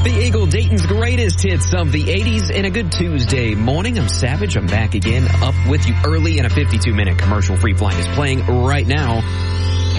The Eagle, Dayton's greatest hits of the 80s, and a good Tuesday morning. I'm Savage. I'm back again, up with you early, and a 52-minute commercial free flying is playing right now.